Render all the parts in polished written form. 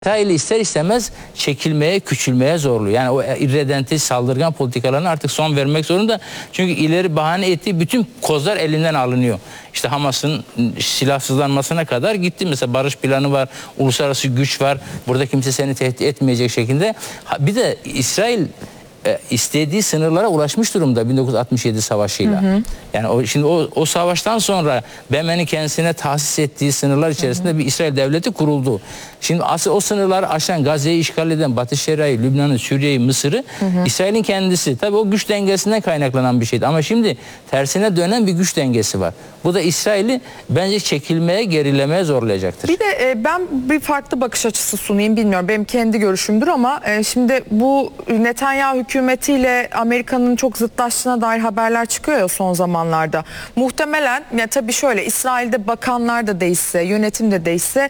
İsrail'i ister istemez çekilmeye, küçülmeye zorluyor. Yani o irredentist, saldırgan politikalarına artık son vermek zorunda. Çünkü ileri bahane ettiği bütün kozlar elinden alınıyor. İşte Hamas'ın silahsızlanmasına kadar gitti. Mesela barış planı var, uluslararası güç var. Burada kimse seni tehdit etmeyecek şekilde. Bir de İsrail istediği sınırlara ulaşmış durumda 1967 savaşıyla. Yani şimdi o savaştan sonra BM'nin kendisine tahsis ettiği sınırlar içerisinde bir İsrail devleti kuruldu. Şimdi asıl o sınırları aşan, Gazze'yi işgal eden Batı Şeria'yı, Lübnan'ı, Suriye'yi, Mısır'ı İsrail'in kendisi. Tabii o güç dengesinden kaynaklanan bir şeydi. Ama şimdi tersine dönen bir güç dengesi var. Bu da İsrail'i bence çekilmeye, gerilemeye zorlayacaktır. Bir de ben bir farklı bakış açısı sunayım, bilmiyorum. Benim kendi görüşümdür ama şimdi bu Netanyahu hükümetiyle Amerika'nın çok zıtlaştığına dair haberler çıkıyor ya son zamanlarda. Muhtemelen ya tabii şöyle, İsrail'de bakanlar da değişse, yönetim de değişse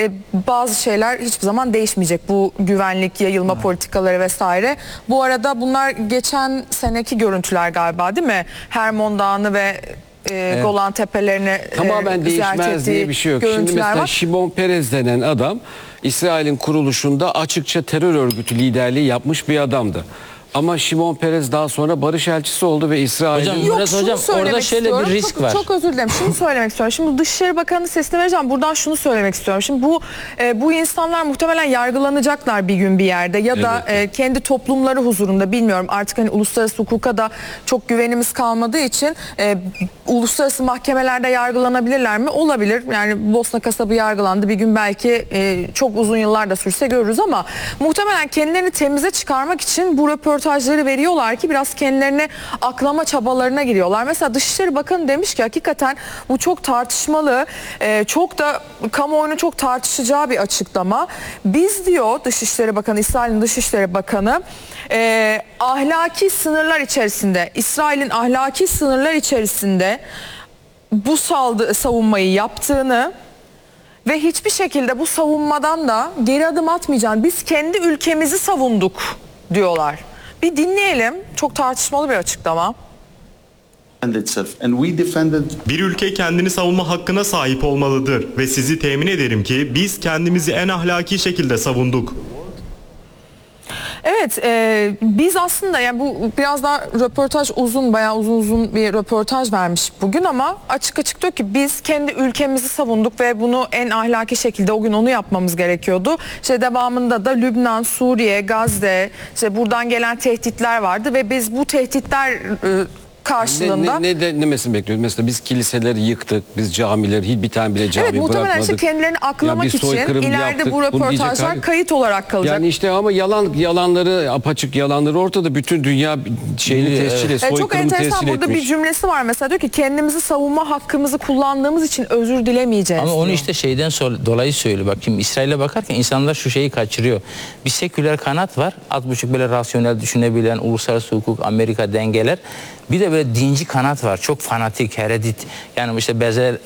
bazı şeyler hiçbir zaman değişmeyecek. Bu güvenlik, yayılma politikaları vesaire. Bu arada bunlar geçen seneki görüntüler galiba, değil mi? Hermon Dağı'nı ve Golan Tepelerini tamamen değişmez diye bir şey yok. Şimdi mesela var. Şimon Peres denen adam İsrail'in kuruluşunda açıkça terör örgütü liderliği yapmış bir adamdı. Ama Şimon Peres daha sonra barış elçisi oldu ve İsrail'in... Hocam orada şöyle bir risk var. Çok özür dilerim. Şunu söylemek istiyorum. Şimdi Dışişleri Bakanı'nın sesini vereceğim. Buradan şunu söylemek istiyorum. Şimdi bu insanlar muhtemelen yargılanacaklar bir gün bir yerde ya da kendi toplumları huzurunda, bilmiyorum. Artık hani uluslararası hukuka da çok güvenimiz kalmadığı için uluslararası mahkemelerde yargılanabilirler mi? Olabilir. Yani Bosna kasabı yargılandı. Bir gün belki çok uzun yıllar da sürse görürüz ama muhtemelen kendilerini temize çıkarmak için bu röportajları veriyorlar ki biraz kendilerini aklama çabalarına giriyorlar. Mesela Dışişleri Bakanı demiş ki hakikaten bu çok tartışmalı, çok da kamuoyunun çok tartışacağı bir açıklama. Biz, diyor Dışişleri Bakanı, İsrail'in Dışişleri Bakanı, ahlaki sınırlar içerisinde, İsrail'in ahlaki sınırlar içerisinde bu savunmayı yaptığını ve hiçbir şekilde bu savunmadan da geri adım atmayacağını, biz kendi ülkemizi savunduk diyorlar. Bir dinleyelim. Çok tartışmalı bir açıklama. Bir ülke kendini savunma hakkına sahip olmalıdır ve sizi temin ederim ki biz kendimizi en ahlaki şekilde savunduk. Evet, biz aslında yani bu biraz daha röportaj bayağı uzun bir röportaj vermiş bugün ama açık açık diyor ki biz kendi ülkemizi savunduk ve bunu en ahlaki şekilde o gün onu yapmamız gerekiyordu. İşte devamında da Lübnan, Suriye, Gazze, işte buradan gelen tehditler vardı ve biz bu tehditler karşılığında... Ne demesini bekliyoruz? Mesela biz kiliseleri yıktık, biz camileri, bir tane bile cami bırakmadık. Muhtemelen işte kendilerini aklamak için ileride yaptık, bu röportajlar kayıt olarak kalacak. Yani işte ama yalanları, apaçık yalanları ortada, bütün dünya şeyini tescil et, soykırımı çok enteresan tescil burada etmiş. Bir cümlesi var mesela, diyor ki kendimizi savunma hakkımızı kullandığımız için özür dilemeyeceğiz. Ama onu işte şeyden dolayı söylüyor. Bak şimdi İsrail'e bakarken insanlar şu şeyi kaçırıyor. Bir seküler kanat var. Az buçuk böyle rasyonel düşünebilen, uluslararası hukuk, Amerika dengeler. Bir de böyle dinci kanat var. Çok fanatik, heredit. Yani işte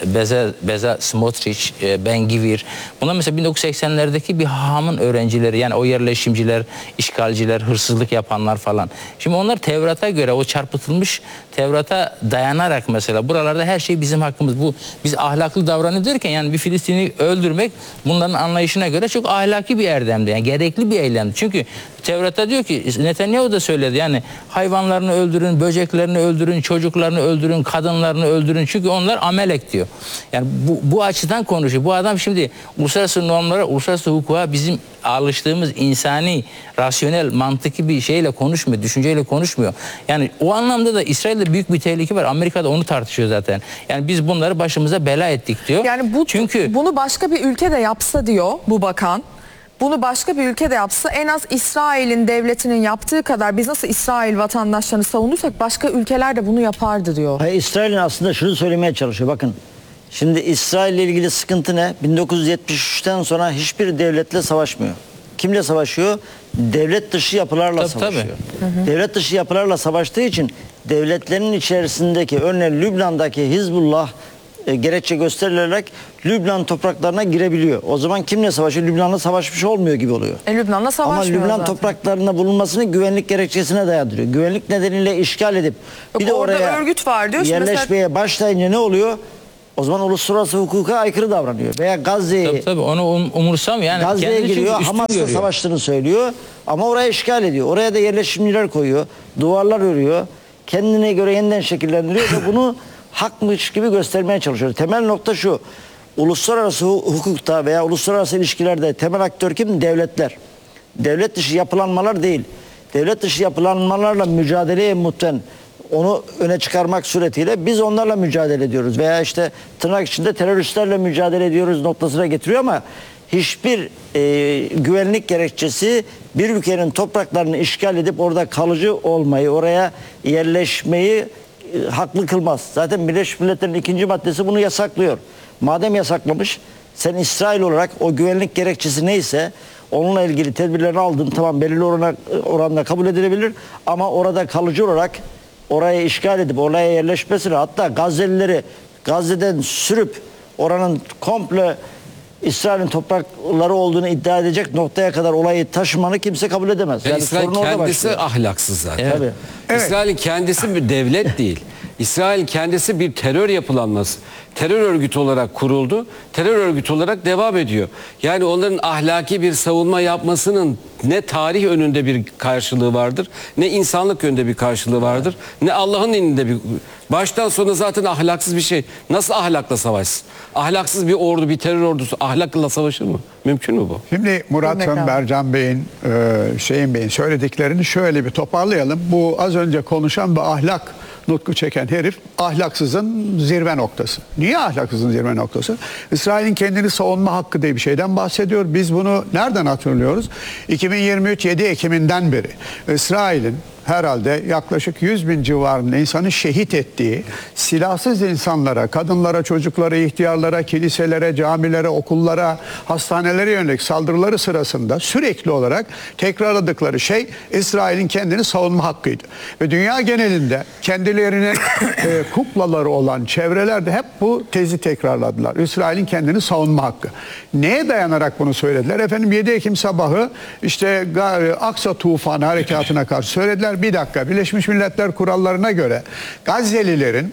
Bezalel Smotrich, Ben Gvir. Bunlar mesela 1980'lerdeki bir hahamın öğrencileri. Yani o yerleşimciler, işgalciler, hırsızlık yapanlar falan. Şimdi onlar Tevrat'a göre, o çarpıtılmış Tevrat'a dayanarak mesela buralarda her şey bizim hakkımız. Biz ahlaklı davranıyor derken yani bir Filistin'i öldürmek bunların anlayışına göre çok ahlaki bir erdemdi. Yani gerekli bir eylemdi. Çünkü Tevrat'ta diyor ki, Netanyahu da söyledi, yani hayvanlarını öldürün, böceklerini öldürün, çocuklarını öldürün, kadınlarını öldürün. Çünkü onlar amelek diyor. Yani bu açıdan konuşuyor. Bu adam şimdi uluslararası normlara, uluslararası hukuka bizim alıştığımız insani, rasyonel, mantıki bir şeyle konuşmuyor, düşünceyle konuşmuyor. Yani o anlamda da İsrail'de büyük bir tehlike var. Amerika'da onu tartışıyor zaten. Yani biz bunları başımıza bela ettik diyor. Yani bunu başka bir ülke de yapsa diyor bu bakan. Bunu başka bir ülke de yapsa en az İsrail'in devletinin yaptığı kadar biz nasıl İsrail vatandaşlarını savunduysak başka ülkeler de bunu yapardı diyor. Hayır, İsrail'in aslında şunu söylemeye çalışıyor. Bakın şimdi İsrail ile ilgili sıkıntı ne? 1973'ten sonra hiçbir devletle savaşmıyor. Kimle savaşıyor? Devlet dışı yapılarla savaşıyor. Devlet dışı yapılarla savaştığı için devletlerin içerisindeki, örneğin Lübnan'daki Hizbullah gerekçe gösterilerek Lübnan topraklarına girebiliyor. O zaman kimle savaşıyor? Lübnan'la savaşmış olmuyor gibi oluyor. Lübnan'la savaşmıyor. Ama Lübnan topraklarında bulunmasını güvenlik gerekçesine dayandırıyor. Güvenlik nedeniyle işgal edip bir de oraya örgüt var diyor. Yerleşmeye başlayınca ne oluyor? O zaman uluslararası hukuka aykırı davranıyor. Veya Gazze'yi Tabii onu umursamıyor. Yani Gazze'ye kendini çünkü giriyor, üstün Hamas'la görüyor. savaştığını söylüyor ama oraya işgal ediyor. Oraya da yerleşimciler koyuyor, duvarlar örüyor, kendine göre yeniden şekillendiriyor ve bunu hakmış gibi göstermeye çalışıyor. Temel nokta şu: uluslararası hukukta veya uluslararası ilişkilerde temel aktör kim? Devletler. Devlet dışı yapılanmalar değil. Devlet dışı yapılanmalarla mücadeleye muhten onu öne çıkarmak suretiyle biz onlarla mücadele ediyoruz veya işte tırnak içinde teröristlerle mücadele ediyoruz noktasına getiriyor ama hiçbir güvenlik gerekçesi bir ülkenin topraklarını işgal edip orada kalıcı olmayı, oraya yerleşmeyi haklı kılmaz. Zaten Birleşmiş Milletler'in 2. maddesi bunu yasaklıyor. Madem yasaklamış, sen İsrail olarak o güvenlik gerekçesi neyse onunla ilgili tedbirlerini aldın, tamam, belirli oranda kabul edilebilir ama orada kalıcı olarak oraya işgal edip oraya yerleşmesini, hatta Gazze'lileri Gazze'den sürüp oranın komple İsrail'in toprakları olduğunu iddia edecek noktaya kadar olayı taşımanı kimse kabul edemez. Yani İsrail sorun orada kendisi başlıyor. ahlaksız zaten. Evet. Tabii. Evet. İsrail'in kendisi bir devlet değil. İsrail kendisi bir terör yapılanması. Terör örgütü olarak kuruldu. Terör örgütü olarak devam ediyor. Yani onların ahlaki bir savunma yapmasının ne tarih önünde bir karşılığı vardır, ne insanlık önünde bir karşılığı vardır, ne Allah'ın indinde bir... Baştan sona zaten ahlaksız bir şey. Nasıl ahlakla savaşsın? Ahlaksız bir ordu, bir terör ordusu ahlakla savaşır mı? Mümkün mü bu? Şimdi Murat'ın, Bercan Bey'in, Hüseyin Bey'in söylediklerini şöyle bir toparlayalım. Bu az önce konuşan ve ahlak nutku çeken herif ahlaksızın zirve noktası. Niye ahlaksızın zirve noktası? İsrail'in kendini savunma hakkı diye bir şeyden bahsediyor. Biz bunu nereden hatırlıyoruz? 2023 7 Ekim'inden beri İsrail'in herhalde yaklaşık 100 bin civarında insanı şehit ettiği, silahsız insanlara, kadınlara, çocuklara, ihtiyarlara, kiliselere, camilere, okullara, hastanelere yönelik saldırıları sırasında sürekli olarak tekrarladıkları şey İsrail'in kendini savunma hakkıydı. Ve dünya genelinde kendilerine kuklaları olan çevrelerde hep bu tezi tekrarladılar. İsrail'in kendini savunma hakkı. Neye dayanarak bunu söylediler? Efendim 7 Ekim sabahı işte Aksa Tufanı harekatına karşı söylediler. Bir dakika, Birleşmiş Milletler kurallarına göre Gazze'lilerin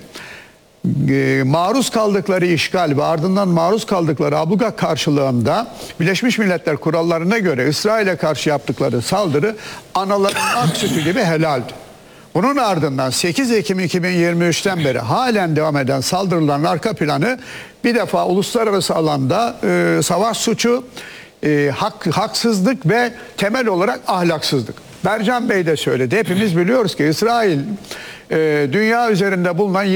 maruz kaldıkları işgal ve ardından maruz kaldıkları abluka karşılığında Birleşmiş Milletler kurallarına göre İsrail'e karşı yaptıkları saldırı anaların ak sütü gibi helaldi. Bunun ardından 8 Ekim 2023'ten beri halen devam eden saldırıların arka planı bir defa uluslararası alanda savaş suçu, haksızlık ve temel olarak ahlaksızlık. Bercan Bey de söyledi. Hepimiz biliyoruz ki İsrail dünya üzerinde bulunan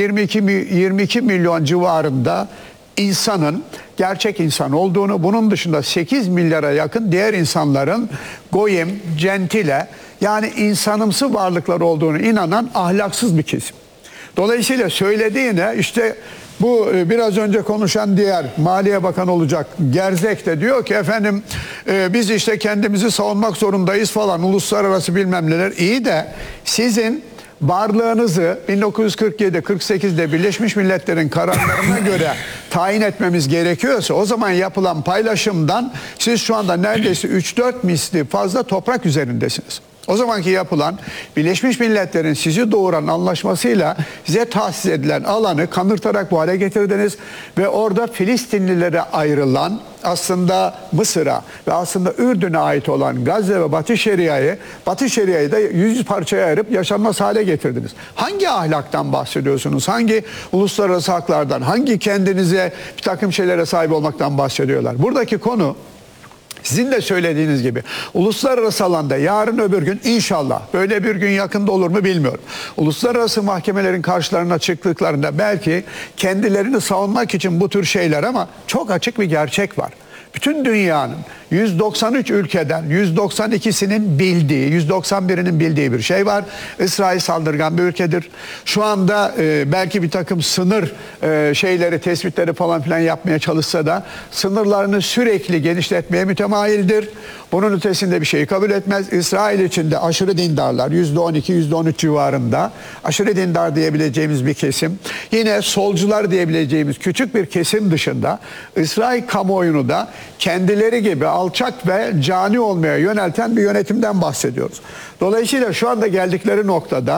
22 milyon civarında insanın gerçek insan olduğunu, bunun dışında 8 milyara yakın diğer insanların goyim, centile, yani insanımsı varlıklar olduğunu inanan ahlaksız bir kesim. Dolayısıyla söylediğine işte bu biraz önce konuşan diğer Maliye Bakanı olacak Gerzek de diyor ki efendim biz işte kendimizi savunmak zorundayız falan, uluslararası bilmem neler. İyi de sizin varlığınızı 1947-48'de Birleşmiş Milletler'in kararlarına göre tayin etmemiz gerekiyorsa o zaman yapılan paylaşımdan siz şu anda neredeyse 3-4 misli fazla toprak üzerindesiniz. O zamanki yapılan Birleşmiş Milletler'in sizi doğuran anlaşmasıyla size tahsis edilen alanı kanırtarak bu hale getirdiniz ve orada Filistinlilere ayrılan, aslında Mısır'a ve aslında Ürdün'e ait olan Gazze ve Batı Şeria'yı da 100 parçaya ayırıp yaşanmaz hale getirdiniz. Hangi ahlaktan bahsediyorsunuz? Hangi uluslararası haklardan? Hangi kendinize bir takım şeylere sahip olmaktan bahsediyorlar? Buradaki konu, sizin de söylediğiniz gibi uluslararası alanda yarın öbür gün inşallah, böyle bir gün yakında olur mu bilmiyorum, uluslararası mahkemelerin karşılarına çıktıklarında belki kendilerini savunmak için bu tür şeyler, ama çok açık bir gerçek var. Bütün dünyanın 193 ülkeden 192'sinin bildiği, 191'inin bildiği bir şey var. İsrail saldırgan bir ülkedir. Şu anda belki bir takım sınır şeyleri, tespitleri falan filan yapmaya çalışsa da sınırlarını sürekli genişletmeye mütemayildir. Bunun ötesinde bir şeyi kabul etmez. İsrail içinde aşırı dindarlar, %12, %13 civarında aşırı dindar diyebileceğimiz bir kesim, yine solcular diyebileceğimiz küçük bir kesim dışında İsrail kamuoyunu da kendileri gibi alçak ve cani olmaya yönelten bir yönetimden bahsediyoruz. Dolayısıyla şu anda geldikleri noktada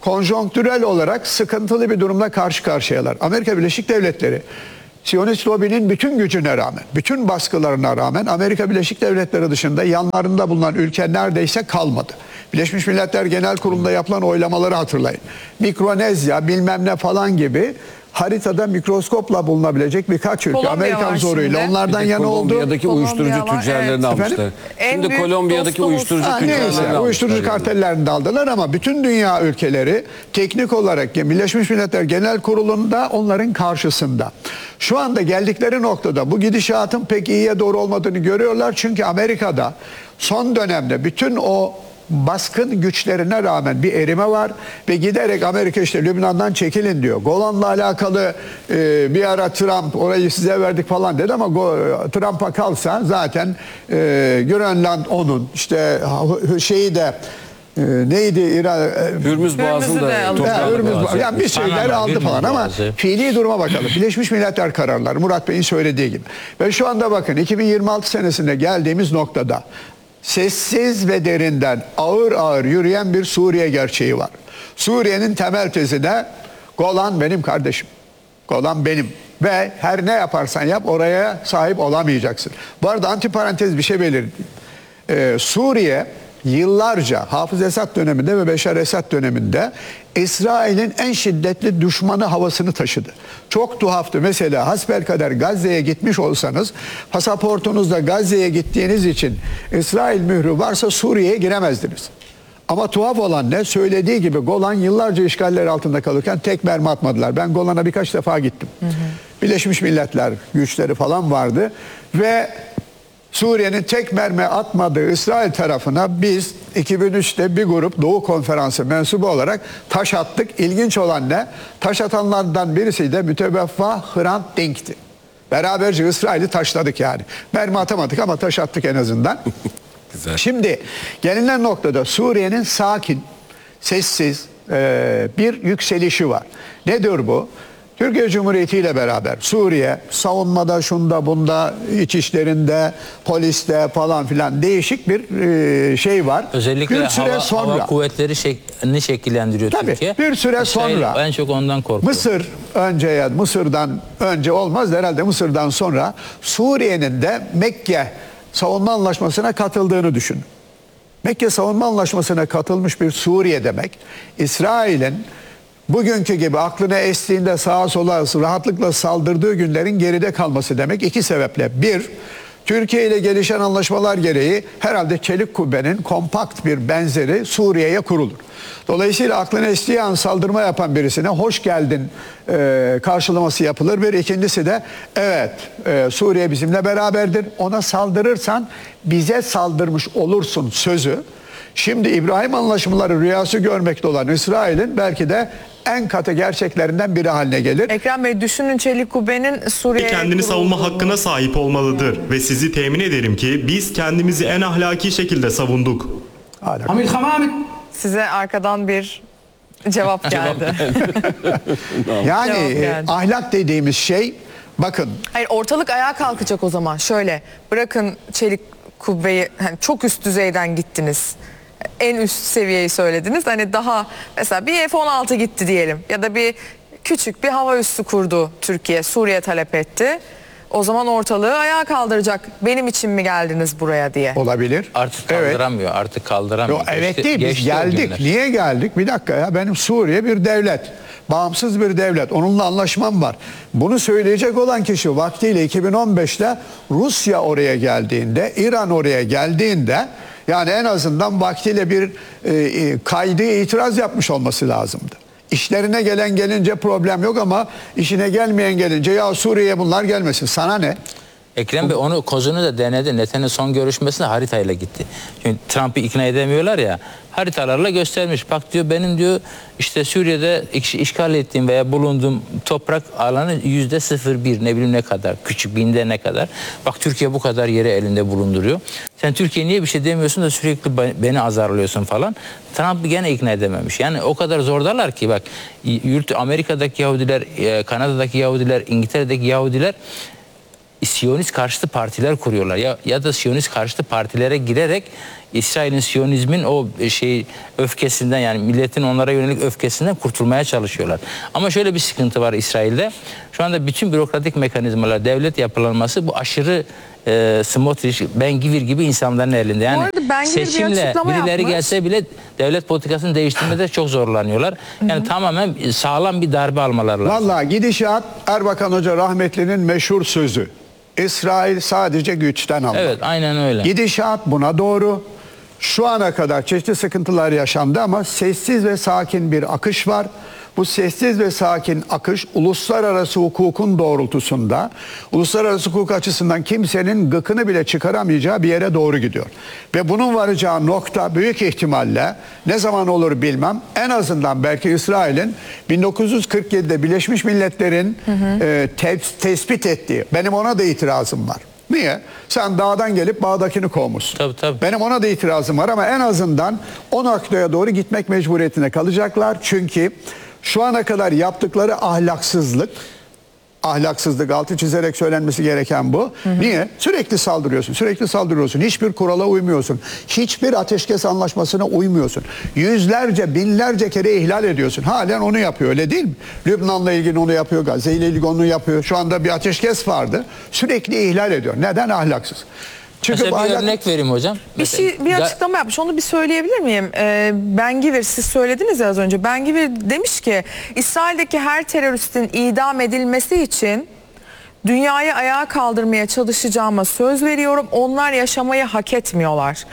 konjonktürel olarak sıkıntılı bir durumla karşı karşıyalar. Amerika Birleşik Devletleri Siyonist lobinin bütün gücüne rağmen, bütün baskılarına rağmen Amerika Birleşik Devletleri dışında yanlarında bulunan ülke neredeyse kalmadı. Birleşmiş Milletler Genel Kurulu'nda yapılan oylamaları hatırlayın. Mikronezya bilmem ne falan gibi haritada mikroskopla bulunabilecek birkaç ülke Kolombiya Amerikan var zoruyla şimdi. onlardan yana oldu. Kolombiya'daki uyuşturucu Kolombiya var, tüccarlarını evet. almışlar. Efendim? En Şimdi büyük Kolombiya'daki dostumuz. uyuşturucu Ha, tüccarlarını neyse almışlar. uyuşturucu yani. kartellerini de aldılar ama bütün dünya ülkeleri teknik olarak Birleşmiş Milletler Genel Kurulu'nda onların karşısında. Şu anda geldikleri noktada bu gidişatın pek iyiye doğru olmadığını görüyorlar. Çünkü Amerika'da son dönemde bütün o baskın güçlerine rağmen bir erime var ve giderek Amerika işte Lübnan'dan çekilin diyor. Golan'la alakalı bir ara Trump orayı size verdik falan dedi ama Trump'a kalsa zaten Grönland onun işte şeyi de neydi İran Hürmüz Boğazı'nı de da aldı. toprağını yani bir şeyler Panama, aldı falan ama Boğazı. fiili duruma bakalım. Birleşmiş Milletler kararları Murat Bey'in söylediği gibi. Ve şu anda bakın 2026 senesinde geldiğimiz noktada sessiz ve derinden ağır ağır yürüyen bir Suriye gerçeği var. Suriye'nin temel tezi de Golan benim kardeşim. Golan benim. Ve her ne yaparsan yap oraya sahip olamayacaksın. Bu arada antiparantez bir şey belirteyim. Suriye yıllarca Hafız Esad döneminde ve Beşar Esad döneminde İsrail'in en şiddetli düşmanı havasını taşıdı. Çok tuhaftı. Mesela hasbelkader Gazze'ye gitmiş olsanız pasaportunuzda Gazze'ye gittiğiniz için İsrail mührü varsa Suriye'ye giremezdiniz. Ama tuhaf olan ne? Söylediği gibi Golan yıllarca işgaller altında kalırken tek mermi atmadılar. Ben Golan'a birkaç defa gittim. Birleşmiş Milletler güçleri falan vardı ve Suriye'nin tek mermi atmadığı İsrail tarafına biz 2003'te bir grup Doğu Konferansı mensubu olarak taş attık. İlginç olan ne? Taş atanlardan birisi de müteveffa Hrant Dink'ti. Beraberce İsrail'i taşladık yani. Mermi atamadık ama taş attık en azından. Güzel. Şimdi gelinen noktada Suriye'nin sakin, sessiz bir yükselişi var. Nedir bu? Türkiye Cumhuriyeti ile beraber Suriye savunmada, şunda, bunda, iç işlerinde, poliste falan filan değişik bir şey var. Özellikle bir süre hava kuvvetleri şekillendiriyor tabii, Türkiye. bir süre İsrail sonra en çok ondan korkuyor. Mısır Mısır'dan önce olmaz herhalde Mısır'dan sonra Suriye'nin de Mekke Savunma Anlaşması'na katıldığını düşünün. Mekke Savunma Anlaşması'na katılmış bir Suriye demek, İsrail'in bugünkü gibi aklına estiğinde sağa sola rahatlıkla saldırdığı günlerin geride kalması demek. İki sebeple. Bir, Türkiye ile gelişen anlaşmalar gereği herhalde çelik kubbenin kompakt bir benzeri Suriye'ye kurulur. Dolayısıyla aklına estiği an saldırma yapan birisine hoş geldin karşılaması yapılır. Bir ikincisi de evet Suriye bizimle beraberdir. Ona saldırırsan bize saldırmış olursun sözü. Şimdi İbrahim Anlaşmaları rüyası görmekte olan İsrail'in belki de en katı gerçeklerinden biri haline gelir. Ekrem Bey düşünün Çelik Kubbe'nin Suriye'ye kendini savunma kurulduğunu. hakkına sahip olmalıdır ve sizi temin ederim ki biz kendimizi en ahlaki şekilde savunduk. Size arkadan bir cevap geldi. Yani Cevap geldi. ahlak dediğimiz şey bakın Hayır, ortalık ayağa kalkacak o zaman. Şöyle bırakın Çelik Kubbe'yi, hani çok üst düzeyden gittiniz. En üst seviyeyi söylediniz. Hani daha mesela bir F-16 gitti diyelim ya da bir küçük bir hava üssü kurdu Türkiye, Suriye talep etti. O zaman ortalığı ayağa kaldıracak. Benim için mi geldiniz buraya diye. olabilir. Artık Evet. kaldıramıyor. Artık kaldıramıyor. Yo, evet Geçti- değil biz geçti o geldik. günler. Niye geldik? Bir dakika ya benim Suriye bir devlet. Bağımsız bir devlet. Onunla anlaşmam var. Bunu söyleyecek olan kişi vaktiyle 2015'te Rusya oraya geldiğinde, İran oraya geldiğinde yani en azından vaktiyle bir kaydı itiraz yapmış olması lazımdı. İşlerine gelen gelince problem yok ama işine gelmeyen gelince ya Suriye'ye bunlar gelmesin. Sana ne? Ekrem Bey onu kozunu da denedi. Netanyahu son görüşmesinde haritayla gitti. Çünkü Trump'ı ikna edemiyorlar ya. Haritalarla göstermiş. Bak diyor benim diyor işte Suriye'de işgal ettiğim veya bulunduğum toprak alanı %01 ne bileyim ne kadar. Küçük binde ne kadar. Bak Türkiye bu kadar yeri elinde bulunduruyor. Sen Türkiye niye bir şey demiyorsun da sürekli beni azarlıyorsun falan. Trump gene ikna edememiş. Yani o kadar zordalar ki bak Amerika'daki Yahudiler, Kanada'daki Yahudiler, İngiltere'deki Yahudiler Siyonist karşıtı partiler kuruyorlar ya da Siyonist karşıtı partilere girerek İsrail'in Siyonizmin o öfkesinden, yani milletin onlara yönelik öfkesinden kurtulmaya çalışıyorlar. Ama şöyle bir sıkıntı var İsrail'de. Şu anda bütün bürokratik mekanizmalar, devlet yapılanması bu aşırı Smotrich, Ben-Gvir gibi insanların elinde. Yani seçimle birileri gelse bile devlet politikasını değiştirmede çok zorlanıyorlar. Yani tamamen sağlam bir darbe almaları lazım. Vallahi gidişat, Erbakan Hoca rahmetlinin meşhur sözü. İsrail sadece güçten alır. Evet, aynen öyle. Gidişat buna doğru. Şu ana kadar çeşitli sıkıntılar yaşandı ama sessiz ve sakin bir akış var. Bu sessiz ve sakin akış uluslararası hukukun doğrultusunda, uluslararası hukuk açısından kimsenin gıkını bile çıkaramayacağı bir yere doğru gidiyor. Ve bunun varacağı nokta büyük ihtimalle ne zaman olur bilmem, en azından belki İsrail'in 1947'de Birleşmiş Milletler'in tespit ettiği, benim ona da itirazım var. Niye? Sen dağdan gelip bağdakini kovmuşsun. Tabii. Benim ona da itirazım var ama en azından o noktaya doğru gitmek mecburiyetine kalacaklar. Çünkü şu ana kadar yaptıkları ahlaksızlık altı çizerek söylenmesi gereken bu. Niye? Sürekli saldırıyorsun. Hiçbir kurala uymuyorsun. Hiçbir ateşkes anlaşmasına uymuyorsun. Yüzlerce, binlerce kere ihlal ediyorsun. Halen onu yapıyor, öyle değil mi? Lübnan'la ilgili onu yapıyor, Gazze ile ilgili onu yapıyor. Şu anda bir ateşkes vardı. Sürekli ihlal ediyor. Neden? Ahlaksız. Çünkü mesela bir örnek vereyim hocam. Bir açıklama yapmış. Onu bir söyleyebilir miyim? Ben-Gvir, siz söylediniz ya az önce. Ben-Gvir demiş ki İsrail'deki her teröristin idam edilmesi için dünyayı ayağa kaldırmaya çalışacağıma söz veriyorum. Onlar yaşamayı hak etmiyorlar.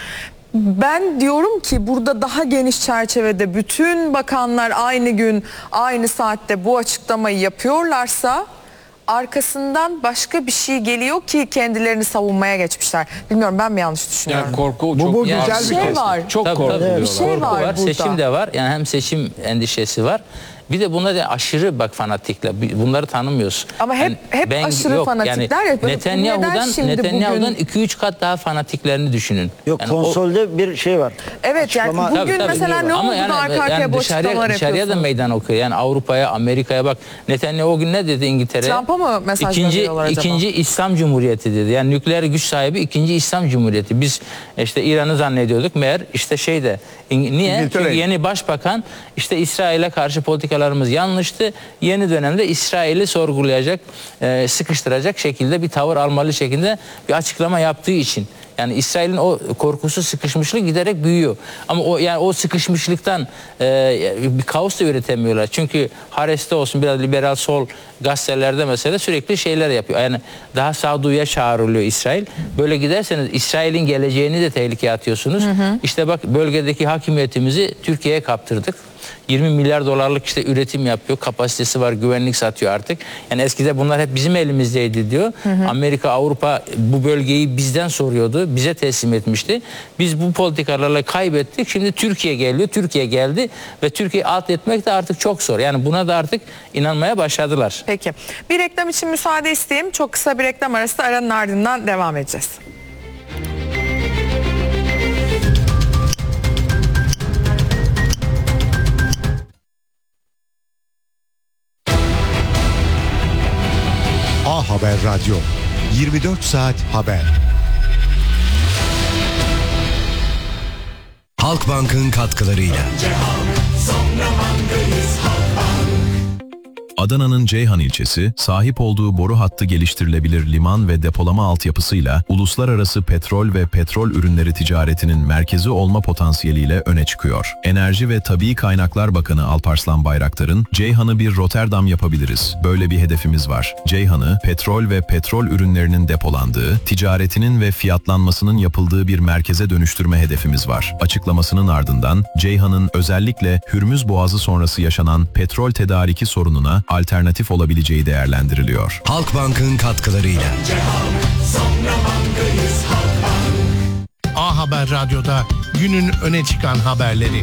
Ben diyorum ki burada daha geniş çerçevede bütün bakanlar aynı gün, aynı saatte bu açıklamayı yapıyorlarsa arkasından başka bir şey geliyor ki kendilerini savunmaya geçmişler. Bilmiyorum, ben mi yanlış düşünüyorum? Yani korku bu güzel bir şey var. Çok korkuyorlar. Bir şey var burada. Seçim de var. Yani hem seçim endişesi var. Bir de buna da aşırı fanatikler. Bunları tanımıyoruz. Ama hep aşırı fanatikler. Yani Netanyahu'dan 2-3 kat daha fanatiklerini düşünün. Yok, yani konsolde bir şey var. Evet, açıklama, yani bugün mesela ne oldu da arka arkaya boş açıklamalar yapıyorsunuz? Dışarıya da meydan okuyor. Yani Avrupa'ya, Amerika'ya bak. Netanyahu o gün ne dedi İngiltere'ye? Trump'a mı mesaj veriyorlar acaba? İkinci İslam Cumhuriyeti dedi. Yani nükleer güç sahibi ikinci İslam Cumhuriyeti. Biz işte İran'ı zannediyorduk. Meğer işte niye? Çünkü yeni başbakan işte İsrail'e karşı politikalarımız yanlıştı. Yeni dönemde İsrail'i sorgulayacak, sıkıştıracak şekilde bir tavır almalı şekilde bir açıklama yaptığı için. Yani İsrail'in o korkusu, sıkışmışlık giderek büyüyor. Ama o sıkışmışlıktan bir kaos da üretemiyorlar. Çünkü Haaretz'te olsun, biraz liberal sol gazetelerde mesela sürekli şeyler yapıyor. Yani daha sağduyuya çağrılıyor İsrail. Böyle giderseniz İsrail'in geleceğini de tehlikeye atıyorsunuz. İşte bak, bölgedeki hakimiyetimizi Türkiye'ye kaptırdık. 20 milyar dolarlık işte üretim yapıyor. Kapasitesi var, güvenlik satıyor artık. Yani eskide bunlar hep bizim elimizdeydi diyor. Amerika, Avrupa bu bölgeyi bizden soruyordu. Bize teslim etmişti. Biz bu politikalarla kaybettik. Şimdi Türkiye geliyor. Türkiye geldi ve Türkiye'yi alt etmek de artık çok zor. Yani buna da artık inanmaya başladılar. Peki. Bir reklam için müsaade isteyeyim. Çok kısa bir reklam arası, aranın ardından devam edeceğiz. A Haber Radyo, 24 saat haber. Halkbank'ın katkılarıyla. Adana'nın Ceyhan ilçesi, sahip olduğu boru hattı geliştirilebilir liman ve depolama altyapısıyla uluslararası petrol ve petrol ürünleri ticaretinin merkezi olma potansiyeliyle öne çıkıyor. Enerji ve Tabii Kaynaklar Bakanı Alparslan Bayraktar'ın Ceyhan'ı bir Rotterdam yapabiliriz, böyle bir hedefimiz var. Ceyhan'ı petrol ve petrol ürünlerinin depolandığı, ticaretinin ve fiyatlanmasının yapıldığı bir merkeze dönüştürme hedefimiz var. Açıklamasının ardından Ceyhan'ın özellikle Hürmüz Boğazı sonrası yaşanan petrol tedariki sorununa alternatif olabileceği değerlendiriliyor. Halkbank'ın katkılarıyla. A Haber Radyo'da günün öne çıkan haberleri.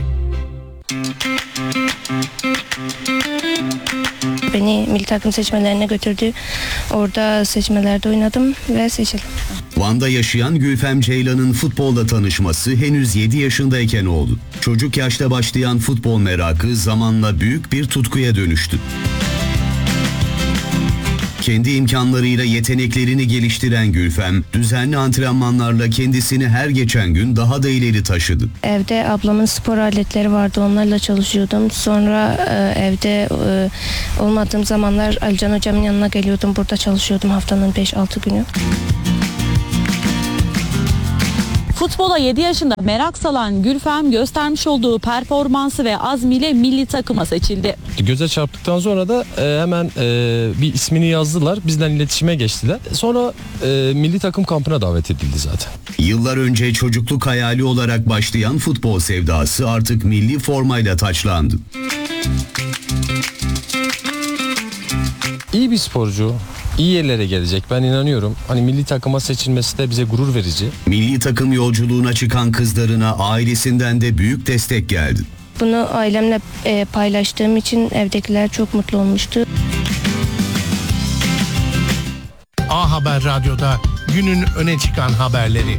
Beni milli takım seçmelerine götürdü. Orada seçmelerde oynadım ve seçildim. Van'da yaşayan Gülfem Ceylan'ın futbolla tanışması henüz 7 yaşındayken oldu. Çocuk yaşta başlayan futbol merakı zamanla büyük bir tutkuya dönüştü. Kendi imkanlarıyla yeteneklerini geliştiren Gülfem, düzenli antrenmanlarla kendisini her geçen gün daha da ileri taşıdı. Evde ablamın spor aletleri vardı, onlarla çalışıyordum. Sonra evde olmadığım zamanlar Alican hocamın yanına geliyordum. Burada çalışıyordum haftanın 5-6 günü. Futbola 7 yaşında merak salan Gülfem göstermiş olduğu performansı ve azmiyle milli takıma seçildi. Göze çarptıktan sonra da hemen bir ismini yazdılar. Bizden iletişime geçtiler. Sonra milli takım kampına davet edildi zaten. Yıllar önce çocukluk hayali olarak başlayan futbol sevdası artık milli formayla taçlandı. İyi bir sporcu, iyi yerlere gelecek, ben inanıyorum. Hani milli takıma seçilmesi de bize gurur verici. Milli takım yolculuğuna çıkan kızlarına ailesinden de büyük destek geldi. Bunu ailemle paylaştığım için evdekiler çok mutlu olmuştu. A Haber Radyo'da günün öne çıkan haberleri.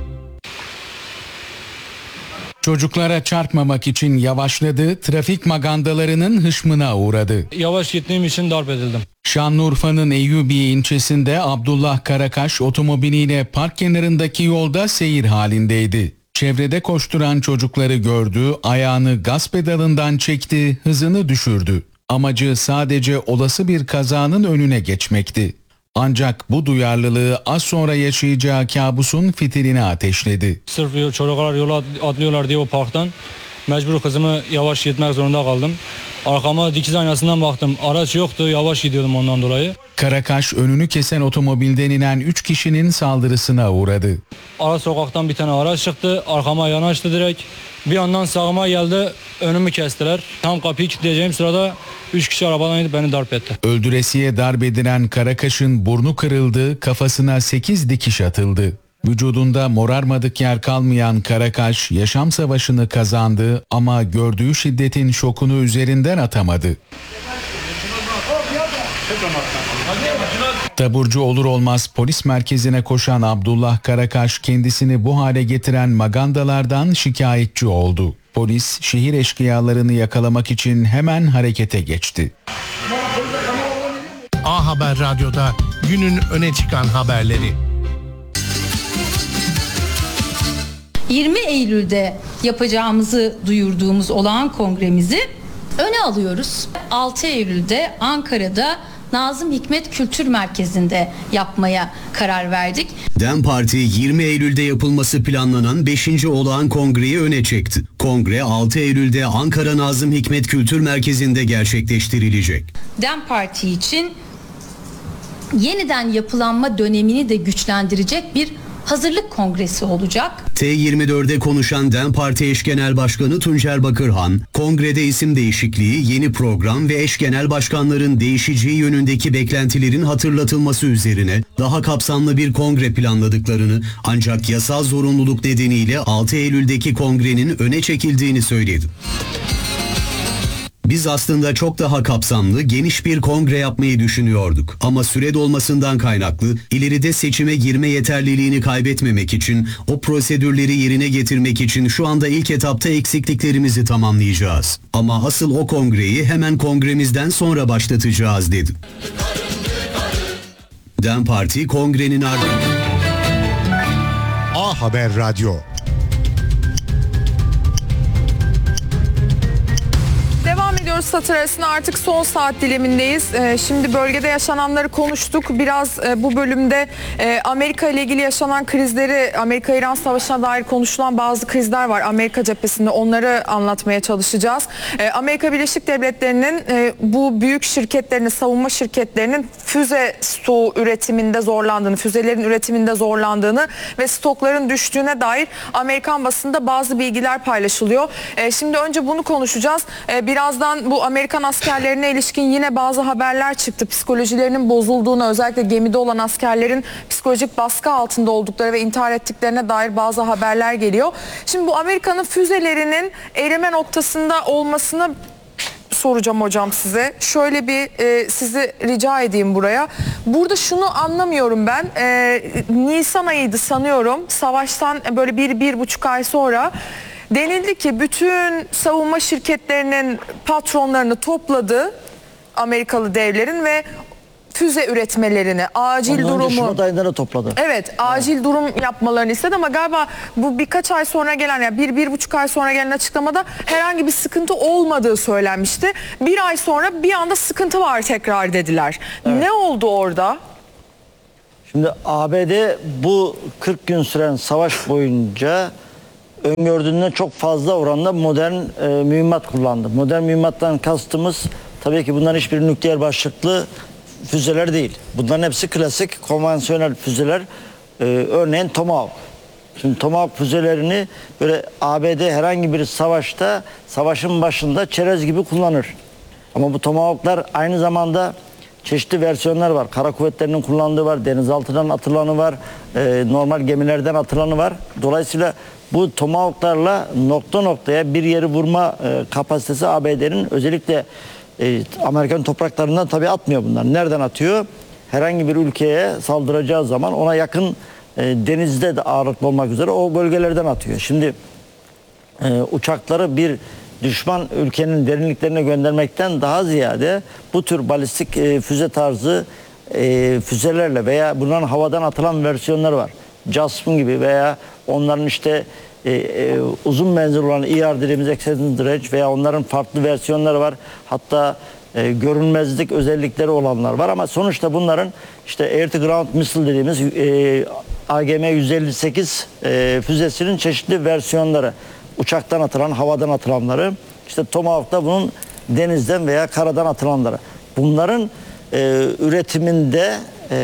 Çocuklara çarpmamak için yavaşladı, trafik magandalarının hışmına uğradı. Yavaş gittiğim için darp edildim. Şanlıurfa'nın Eyyubiye ilçesinde Abdullah Karakaş otomobiliyle park kenarındaki yolda seyir halindeydi. Çevrede koşturan çocukları gördü, ayağını gaz pedalından çekti, hızını düşürdü. Amacı sadece olası bir kazanın önüne geçmekti. Ancak bu duyarlılığı az sonra yaşayacağı kabusun fitilini ateşledi. Sırf çocuklar yola atlıyorlar diye o parktan mecbur kızımı yavaş gitmek zorunda kaldım. Arkama dikiz aynasından baktım. Araç yoktu, yavaş gidiyordum ondan dolayı. Karakaş önünü kesen otomobilden inen 3 kişinin saldırısına uğradı. Ara sokaktan bir tane araç çıktı, arkama yanaştı direkt. Bir yandan sağıma geldi, önümü kestiler. Tam kapıyı kilitleyeceğim sırada 3 kişi arabadan inip beni darp etti. Öldüresiye darp edilen Karakaş'ın burnu kırıldı, kafasına 8 dikiş atıldı. Vücudunda morarmadık yer kalmayan Karakaş yaşam savaşını kazandı ama gördüğü şiddetin şokunu üzerinden atamadı. Taburcu olur olmaz polis merkezine koşan Abdullah Karakaş kendisini bu hale getiren magandalardan şikayetçi oldu. Polis şehir eşkıyalarını yakalamak için hemen harekete geçti. A Haber Radyo'da günün öne çıkan haberleri. 20 Eylül'de yapacağımızı duyurduğumuz olağan kongremizi öne alıyoruz. 6 Eylül'de Ankara'da Nazım Hikmet Kültür Merkezi'nde yapmaya karar verdik. DEM Parti 20 Eylül'de yapılması planlanan 5. olağan kongreyi öne çekti. Kongre 6 Eylül'de Ankara Nazım Hikmet Kültür Merkezi'nde gerçekleştirilecek. DEM Parti için yeniden yapılanma dönemini de güçlendirecek bir hazırlık kongresi olacak. T24'de konuşan DEM Parti eş genel başkanı Tuncer Bakırhan, kongrede isim değişikliği, yeni program ve eş genel başkanların değişeceği yönündeki beklentilerin hatırlatılması üzerine daha kapsamlı bir kongre planladıklarını ancak yasal zorunluluk nedeniyle 6 Eylül'deki kongrenin öne çekildiğini söyledi. Biz aslında çok daha kapsamlı, geniş bir kongre yapmayı düşünüyorduk. Ama süre dolmasından kaynaklı, ileride seçime girme yeterliliğini kaybetmemek için, o prosedürleri yerine getirmek için şu anda ilk etapta eksikliklerimizi tamamlayacağız. Ama asıl o kongreyi hemen kongremizden sonra başlatacağız dedi. DEM Parti kongrenin ardından... A Haber Radyo. Devam ediyoruz satır arasında, artık son saat dilimindeyiz. Şimdi bölgede yaşananları konuştuk. Biraz bu bölümde Amerika ile ilgili yaşanan krizleri, Amerika-İran savaşına dair konuşulan bazı krizler var Amerika cephesinde. Onları anlatmaya çalışacağız. Amerika Birleşik Devletleri'nin bu büyük şirketlerinin, savunma şirketlerinin füze stoğu üretiminde zorlandığını, füzelerin üretiminde zorlandığını ve stokların düştüğüne dair Amerikan basında bazı bilgiler paylaşılıyor. Şimdi önce bunu konuşacağız. Birazdan bu Amerikan askerlerine ilişkin yine bazı haberler çıktı. Psikolojilerinin bozulduğuna, özellikle gemide olan askerlerin psikolojik baskı altında oldukları ve intihar ettiklerine dair bazı haberler geliyor. Şimdi bu Amerika'nın füzelerinin erime noktasında olmasını soracağım hocam size. Şöyle bir sizi rica edeyim buraya. Burada şunu anlamıyorum ben. Nisan ayıydı sanıyorum. Savaştan böyle bir buçuk ay sonra denildi ki bütün savunma şirketlerinin patronlarını topladı Amerikalı devlerin ve füze üretmelerini, acil Ondan önce durumu. Şubat ayında da topladı. Evet, acil durum yapmalarını istedi ama galiba bu birkaç ay sonra gelen, yani 1-1,5 ay sonra gelen açıklamada herhangi bir sıkıntı olmadığı söylenmişti. Bir ay sonra bir anda sıkıntı var tekrar dediler. Evet. Ne oldu orada? Şimdi ABD bu 40 gün süren savaş boyunca öngördüğünden çok fazla oranda modern mühimmat kullandı. Modern mühimmattan kastımız tabii ki bunların hiçbir nükleer başlıklı füzeler değil. Bunların hepsi klasik konvansiyonel füzeler. Örneğin Tomahawk. Şimdi Tomahawk füzelerini böyle ABD herhangi bir savaşta, savaşın başında çerez gibi kullanır. Ama bu Tomahawk'lar aynı zamanda çeşitli versiyonlar var. Kara kuvvetlerinin kullandığı var, denizaltından atılanı var, normal gemilerden atılanı var. Dolayısıyla bu Tomahawk'larla nokta noktaya bir yeri vurma kapasitesi ABD'nin, özellikle Amerikan topraklarından tabii atmıyor bunlar. Nereden atıyor? Herhangi bir ülkeye saldıracağı zaman ona yakın denizde de ağırlıklı olmak üzere o bölgelerden atıyor. Şimdi uçakları bir düşman ülkenin derinliklerine göndermekten daha ziyade bu tür balistik füze tarzı füzelerle veya bunların havadan atılan versiyonları var. JASM gibi veya onların işte uzun menzil olan ER dediğimiz Extended Range veya onların farklı versiyonları var. Hatta görünmezlik özellikleri olanlar var ama sonuçta bunların işte Air to Ground Missile dediğimiz AGM-158 füzesinin çeşitli versiyonları. Uçaktan atılan, havadan atılanları, işte Tomahawk'ta bunun denizden veya karadan atılanları. Bunların üretiminde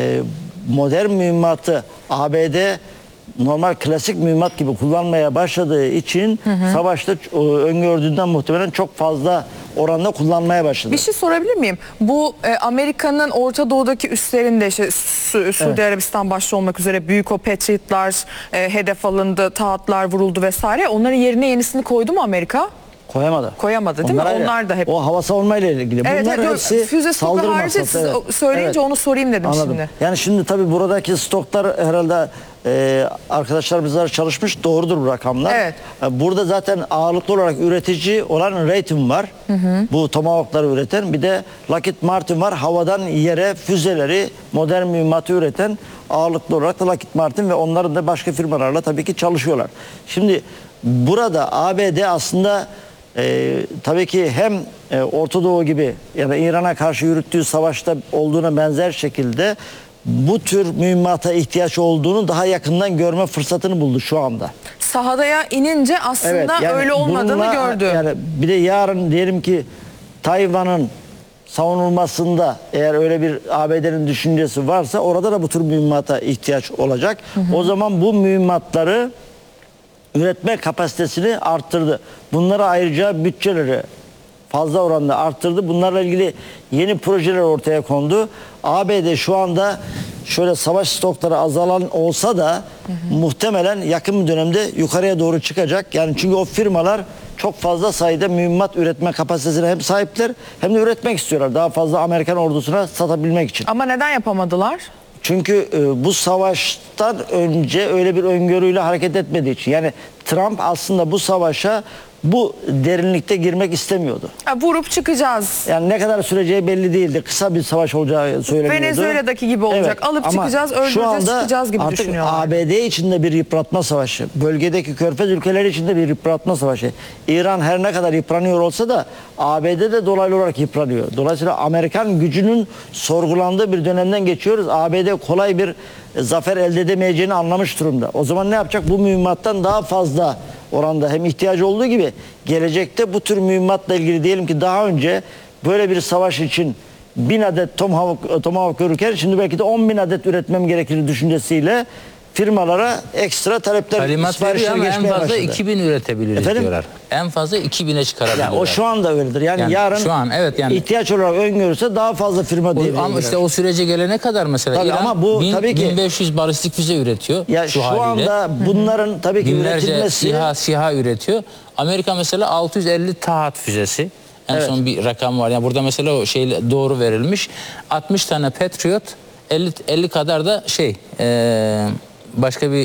modern mühimmatı ABD normal klasik mühimmat gibi kullanmaya başladığı için savaşta öngördüğünden muhtemelen çok fazla oranda kullanmaya başladı. Bir şey sorabilir miyim? Bu Amerika'nın Orta Doğu'daki üslerinde işte Suudi Arabistan başta olmak üzere büyük o Patriot'lar hedef alındı, taatlar vuruldu vesaire. Onların yerine yenisini koydu mu Amerika? Koyamadı. Koyamadı değil mi? Onlar da hep. O hava savunma ile ilgili. Evet, bunlar hepsi füze stoku harici söyleyince onu sorayım dedim. Anladım. Şimdi. Yani şimdi tabii buradaki stoklar herhalde arkadaşlarımızlar çalışmış, doğrudur bu rakamlar. Evet. Burada zaten ağırlıklı olarak üretici olan Raytheon var. Bu Tomahawk'ları üreten. Bir de Lockheed Martin var. Havadan yere füzeleri, modern mühimmatı üreten ağırlıklı olarak da Lockheed Martin ve onların da başka firmalarla tabii ki çalışıyorlar. Şimdi burada ABD aslında tabii ki hem Orta Doğu gibi yani İran'a karşı yürüttüğü savaşta olduğuna benzer şekilde bu tür mühimmata ihtiyaç olduğunu daha yakından görme fırsatını buldu şu anda. Sahadaya inince aslında Evet, yani öyle olmadığını gördü. Yani bir de yarın diyelim ki Tayvan'ın savunulmasında eğer öyle bir ABD'nin düşüncesi varsa orada da bu tür mühimmata ihtiyaç olacak. O zaman bu mühimmatları üretme kapasitesini arttırdı. Bunlara ayıracağı bütçeleri fazla oranda arttırdı. Bunlarla ilgili yeni projeler ortaya kondu. ABD şu anda şöyle savaş stokları azalan olsa da muhtemelen yakın bir dönemde yukarıya doğru çıkacak. Yani çünkü o firmalar çok fazla sayıda mühimmat üretme kapasitesine hem sahipler hem de üretmek istiyorlar. Daha fazla Amerikan ordusuna satabilmek için. Ama neden yapamadılar? Çünkü bu savaştan önce öyle bir öngörüyle hareket etmediği için. Yani Trump aslında bu savaşa bu derinlikte girmek istemiyordu. Vurup çıkacağız. Yani ne kadar süreceği belli değildi. Kısa bir savaş olacağı söyleniyordu. Venezuela'daki gibi olacak. Evet, Alıp ama çıkacağız, öldüreceğiz, çıkacağız gibi artık düşünüyorlar. ABD içinde bir yıpratma savaşı. Bölgedeki körfez ülkeleri içinde bir yıpratma savaşı. İran her ne kadar yıpranıyor olsa da ABD de dolaylı olarak yıpranıyor. Dolayısıyla Amerikan gücünün sorgulandığı bir dönemden geçiyoruz. ABD kolay bir zafer elde edemeyeceğini anlamış durumda. O zaman ne yapacak? Bu mühimmattan daha fazla oranda hem ihtiyacı olduğu gibi gelecekte bu tür mühimmatla ilgili diyelim ki daha önce böyle bir savaş için 1000 adet Tomahawk görürken şimdi belki de 10.000 adet üretmem gerekir düşüncesiyle firmalara ekstra talepler, talimat veriyor ama en fazla 2000 üretebiliriz diyorlar. En fazla 2000'e çıkarabilirler. Yani o şu anda öyledir. Yani yarın şu an evet yani ihtiyaç olarak öngörürse daha fazla firma değil. Ama işte o sürece gelene kadar mesela tabii, İran ama bu tabii ki 1500 balistik füze üretiyor. Ya şu anda bunların tabii ki üretilmesi SİHA üretiyor. Amerika mesela 650 Tahat füzesi. En son bir rakam var. Yani burada mesela o şey doğru verilmiş. 60 tane Patriot, 50 kadar da başka bir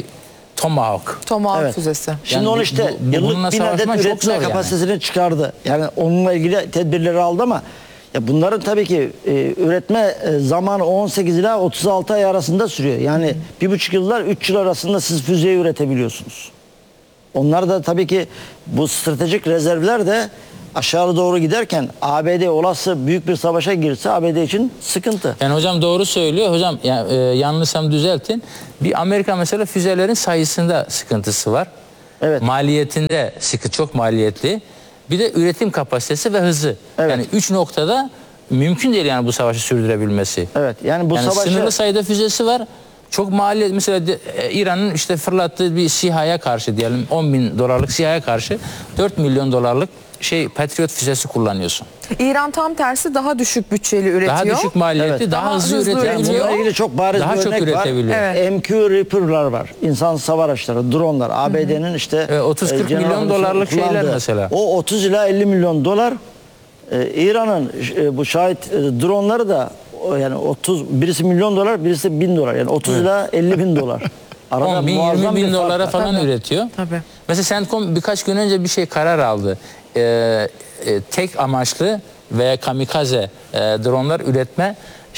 Tomahawk füzesi. Şimdi yani onu işte yıllık 1000 adet üretme kapasitesini çıkardı. Yani onunla ilgili tedbirleri aldı ama Ya bunların tabii ki üretme zamanı 18 ila 36 ay arasında sürüyor. Yani 1,5 yıllar 3 yıl arasında siz füzeyi üretebiliyorsunuz. Onlar da tabii ki bu stratejik rezervler de aşağı doğru giderken ABD olası büyük bir savaşa girse ABD için sıkıntı. Yani hocam doğru söylüyor. Hocam yanlışsam düzeltin. Bir Amerika mesela füzelerin sayısında sıkıntısı var. Evet. Maliyetinde çok maliyetli. Bir de üretim kapasitesi ve hızı. Evet. Yani 3 noktada mümkün değil yani bu savaşı sürdürebilmesi. Evet. Yani bu savaşı sınırlı sayıda füzesi var. Çok maliyet, mesela İran'ın işte fırlattığı bir SİHA'ya karşı diyelim 10 bin dolarlık SİHA'ya karşı 4 milyon dolarlık Patriot füzesi kullanıyorsun. İran tam tersi daha düşük bütçeli üretiyor. Daha düşük maliyetli, Evet. daha hızlı üretebiliyor. Bununla ilgili çok bariz daha bir çok örnek üretebiliyor. var. Evet. MQ Reaper'lar var. İnsansız hava araçları, dronlar. ABD'nin işte 30-40 milyon dolarlık şeyler kullandığı. mesela. O 30 ila 50 milyon dolar. İran'ın bu şahit dronları da yani 30, birisi milyon dolar, birisi 1000 dolar. Yani 30 ila 50 bin dolar. 10 bin, 20 bin dolara falan üretiyor. Tabii. Mesela CENTCOM birkaç gün önce bir karar aldı. Tek amaçlı veya kamikaze dronlar üretme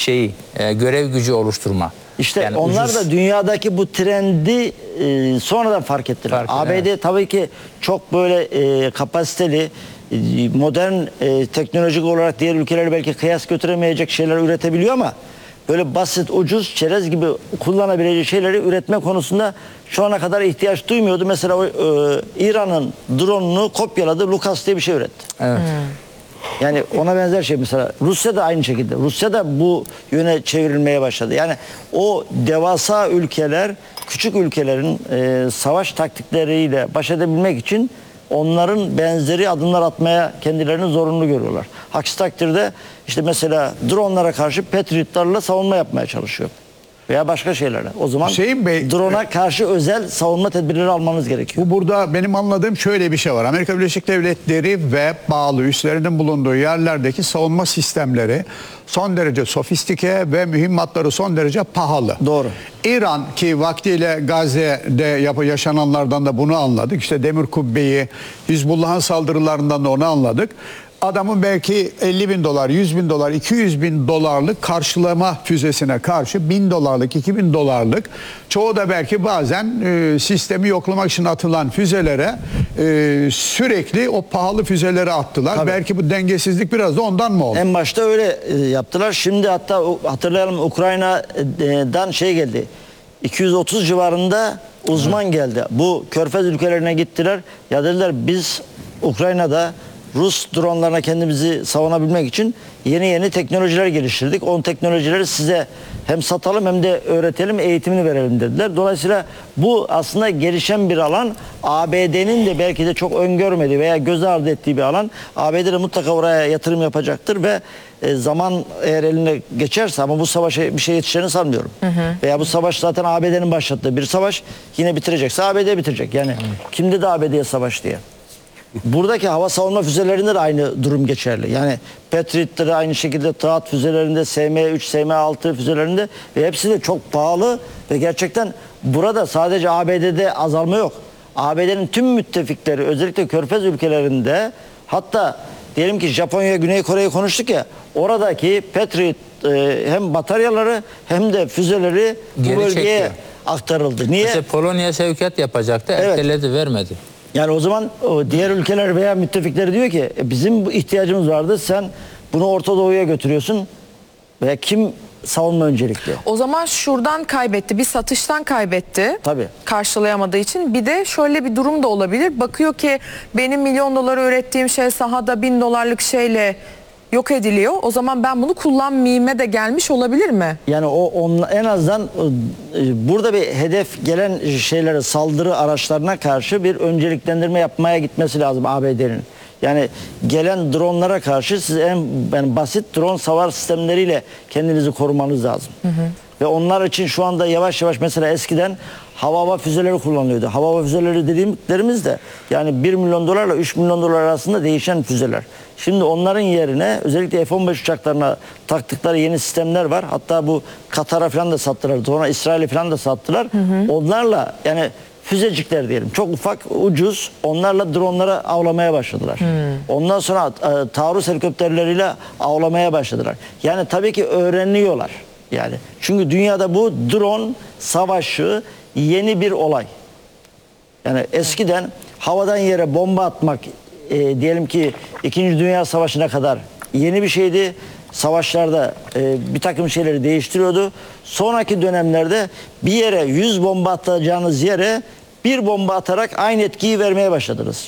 görev gücü oluşturma. İşte yani onlar ucuz. da dünyadaki bu trendi sonradan fark ettiler. ABD tabii ki çok böyle kapasiteli, modern, teknolojik olarak diğer ülkeleri belki kıyas götüremeyecek şeyler üretebiliyor ama böyle basit, ucuz, çerez gibi kullanabileceği şeyleri üretme konusunda şu ana kadar ihtiyaç duymuyordu. Mesela İran'ın drone'unu kopyaladı, Lucas diye bir şey üretti. Evet. Yani ona benzer şey mesela Rusya da aynı şekilde. Rusya da bu yöne çevrilmeye başladı. Yani o devasa ülkeler küçük ülkelerin savaş taktikleriyle baş edebilmek için onların benzeri adımlar atmaya kendilerini zorunlu görüyorlar. Aksi takdirde işte mesela dronlara karşı Patriot'larla savunma yapmaya çalışıyor. Veya başka şeylerle. O zaman drone'a karşı özel savunma tedbirleri almanız gerekiyor. Bu burada benim anladığım şöyle bir şey var. Amerika Birleşik Devletleri ve bağlı üslerinin bulunduğu yerlerdeki savunma sistemleri son derece sofistike ve mühimmatları son derece pahalı. Doğru. İran ki vaktiyle Gazze'de yaşananlardan da bunu anladık. İşte Demir Kubbe'yi, Hizbullah'ın saldırılarından da onu anladık. Adamın belki 50 bin dolar, 100 bin dolar, 200 bin dolarlık karşılama füzesine karşı 1000 dolarlık, 2000 dolarlık, çoğu da belki bazen sistemi yoklamak için atılan füzelere sürekli o pahalı füzeleri attılar. Tabii. Belki bu dengesizlik biraz da ondan mı oldu? En başta öyle yaptılar. Şimdi hatta hatırlayalım Ukrayna'dan geldi. 230 civarında uzman geldi. Bu Körfez ülkelerine gittiler. Ya dediler biz Ukrayna'da Rus dronlarına kendimizi savunabilmek için yeni teknolojiler geliştirdik. O teknolojileri size hem satalım hem de öğretelim, eğitimini verelim dediler. Dolayısıyla bu aslında gelişen bir alan. ABD'nin de belki de çok öngörmediği veya göz ardı ettiği bir alan. ABD de mutlaka oraya yatırım yapacaktır ve zaman eğer eline geçerse, ama bu savaşa bir şey yetişeceğini sanmıyorum. Veya bu savaş zaten ABD'nin başlattığı bir savaş, yine bitirecekse ABD bitirecek. Yani kim dedi ABD'ye savaş diye. Buradaki hava savunma füzelerinde de aynı durum geçerli. Yani Patriot'ları aynı şekilde, THAAD füzelerinde, SM-3, SM-6 füzelerinde ve hepsi de çok pahalı ve gerçekten burada sadece ABD'de azalma yok. ABD'nin tüm müttefikleri, özellikle Körfez ülkelerinde, hatta diyelim ki Japonya, Güney Kore'yi konuştuk ya, oradaki Patriot hem bataryaları hem de füzeleri bu bölgeye aktarıldı. Niye? Mesela Polonya sevkiyat yapacaktı, erteledi, vermedi. Yani o zaman diğer ülkeler veya müttefikleri diyor ki bizim bu ihtiyacımız vardı, sen bunu Orta Doğu'ya götürüyorsun veya kim savunma öncelikli? O zaman şuradan kaybetti, bir satıştan kaybetti. Tabii. Karşılayamadığı için. Bir de şöyle bir durum da olabilir. Bakıyor ki benim milyon dolara ürettiğim şey sahada 1000 dolarlık şeyle yok ediliyor. O zaman ben bunu kullanmayayım'a de gelmiş olabilir mi? Yani en azından burada bir hedef gelen şeylere, saldırı araçlarına karşı bir önceliklendirme yapmaya gitmesi lazım ABD'nin. Yani gelen dronlara karşı siz en basit drone savar sistemleriyle kendinizi korumanız lazım. Ve onlar için şu anda yavaş yavaş, mesela eskiden hava füzeleri kullanılıyordu. Hava füzeleri dediğimiz de yani 1 milyon dolarla 3 milyon dolar arasında değişen füzeler. Şimdi onların yerine özellikle F-15 uçaklarına taktıkları yeni sistemler var. Hatta bu Katar'a falan da sattılar. Sonra İsrail'e falan da sattılar. Onlarla yani füzecikler diyelim. Çok ufak, ucuz. Onlarla dronları avlamaya başladılar. Ondan sonra taarruz helikopterleriyle avlamaya başladılar. Yani tabii ki öğreniyorlar. Yani çünkü dünyada bu drone savaşı yeni bir olay. Yani eskiden havadan yere bomba atmak diyelim ki 2. Dünya Savaşı'na kadar yeni bir şeydi. Savaşlarda bir takım şeyleri değiştiriyordu. Sonraki dönemlerde bir yere 100 bomba atacağınız yere bir bomba atarak aynı etkiyi vermeye başladınız.